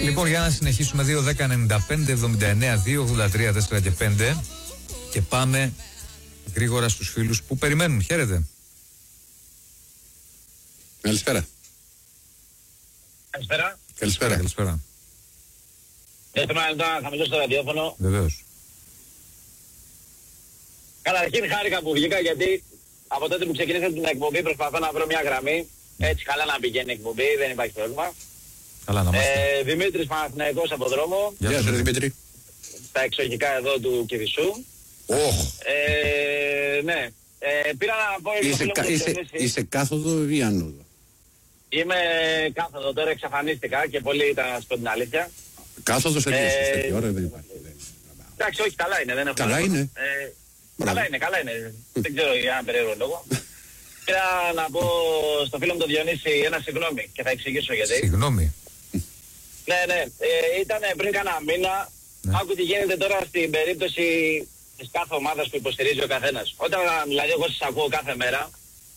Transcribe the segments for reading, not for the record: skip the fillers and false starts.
Λοιπόν, για να συνεχίσουμε 2-10-95-79-2-83-4 και 5 και πάμε γρήγορα στους φίλους που περιμένουν. Χαίρετε. Καλησπέρα. Καλησπέρα. Καλησπέρα. Θέλω να χαμηλώσω το ραδιόφωνο. Βεβαίως. Καταρχήν χάρηκα που βγήκα, γιατί από τότε που ξεκίνησα την εκπομπή προσπαθώ να βρω μια γραμμή. Έτσι καλά να πηγαίνει η εκπομπή, δεν υπάρχει πρόβλημα. Καλά να είμαστε. Δημήτρης Παναθηναϊκός από δρόμο. Γεια σου Δημήτρη. Στα εξοχικά εδώ του Κηφισού. Ναι. Πήρα να πω... Είσαι κάθοδο ή άνοδο? Είμαι κάθοδο, τώρα εξαφανίστηκα και πολύ ήταν να σου πω την αλήθεια. Κάθοδο τέτοια ώρα δεν υπάρχει. Εντάξει, όχι, καλά είναι, δεν έχω. Καλά είναι. Καλά είναι. Δεν ξέρω για ένα περίεργο λόγο. Πήρα να πω στο φίλο μου τον Διονύση ένα συγγνώμη και θα εξηγήσω γιατί. Συγγνώμη. Ναι. Ήταν πριν κάνα μήνα. Ναι. Άκου τι γίνεται τώρα στην περίπτωση της κάθε ομάδας που υποστηρίζει ο καθένας. Όταν δηλαδή εγώ σας ακούω κάθε μέρα,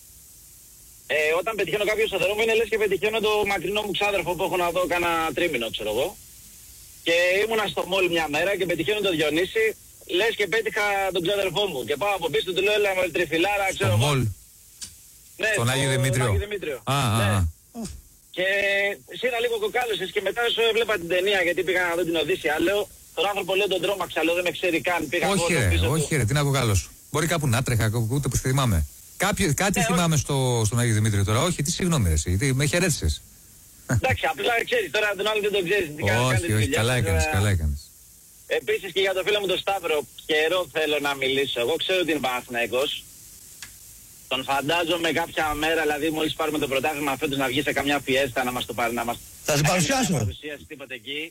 όταν πετυχαίνω κάποιο στο δρόμο είναι λες και πετυχαίνω το μακρινό μου ξάδερφο που έχω να δω κάνα τρίμηνο, ξέρω εγώ. Και ήμουνα στο μόλ μια μέρα και πετυχαίνω τον Διονύση, λες και πέτυχα τον ξάδερφό μου. Και πάω από πίσω του λέω, έλα με τριφυλάρα, ξέρω εγώ. Μόλ. Ναι, στον Άγιο Δημήτριο. Ναι. Και σύρα λίγο κοκάλωσες και μετά όσο έβλεπα την ταινία, γιατί πήγα να δω την Οδύσσεια, λέω, τον άνθρωπο λέω τον τρόμαξα, λέω δεν με ξέρει καν. Πήγα Όχι ρε, τι να κοκάλωσω. Μπορεί κάπου να τρέχα, ούτε που θυμάμαι. Κάτι θυμάμαι στον Άγιο Δημήτριο τώρα. Όχι, τι συγγνώμη ρε εσύ, με χαιρέτησες. Εντάξει, απλά ξέρεις, τώρα τον άλλο δεν τον ξέρεις. Όχι, καλά έκανες. Επίσης και για το φίλο μου τον Σταύρο, καιρό θέλω να μιλήσω. Εγώ ξέρω ότι είναι Παναθηναϊκός. Τον φαντάζομαι κάποια μέρα, δηλαδή μόλις πάρουμε το πρωτάθλημα φέτος να βγει σε καμιά φιέστα να μας το πάρει, να μας... Θα σε παρουσιάσω. Παρουσίαση τίποτε εκεί.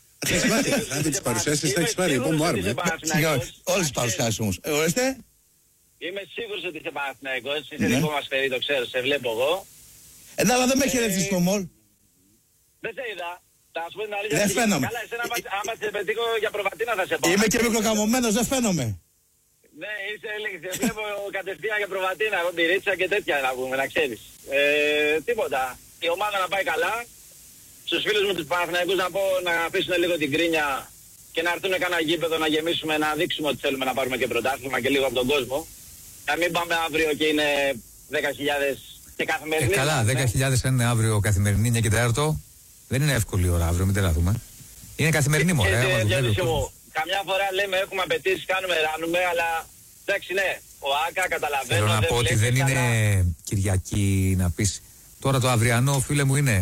Αν δεν τις παρουσιάσεις θα έχεις πάρει επόμενο άρμα. Όλες τις παρουσιάσεις όμως. Ορίστε. Είμαι σίγουρος ότι είσαι Παναθηναϊκός, είσαι δικό μας παιδί, το ξέρω, σε βλέπω εγώ. Αλλά δεν με έχει ρεύσει στο μολ. Δεν σε είδα. Θα σου πω την αλήθεια. Δεν φαίνομαι. Καλά, εσένα άμα σε πετύχω για προβατίνα θα σε πάω. Είμαι και μικροκαμωμένος, δεν φαίνομαι. Ναι, είσαι έλεγχη. Σε βλέπω κατευθείαν για προβατίνα, εγώ μπυρίτσα και τέτοια να πούμε, να ξέρεις. Τίποτα. Η ομάδα να πάει καλά. Στους φίλους μου τους Παναθηναϊκούς να πω να αφήσουν λίγο την κρίνια και να έρθουν κανένα γήπεδο να γεμίσουμε, να δείξουμε ότι θέλουμε να πάρουμε και πρωτάθλημα και λίγο από τον κόσμο. Να μην πάμε αύριο και είναι 10.000 και καθημερινή. Καλά, 10.000 είναι αύριο καθημερινή 9 και 4. Δεν είναι εύκολη η ώρα αύριο, μην τρελαθούμε. Είναι καθημερινή μωρέ. Καμιά φορά λέμε έχουμε απαιτήσεις, κάνουμε, ράνουμε, αλλά εντάξει ναι, ο ΆΚΑ καταλαβαίνω. Θέλω να πω ότι δεν είναι Κυριακή να πεις. Τώρα το αυριανό φίλε μου είναι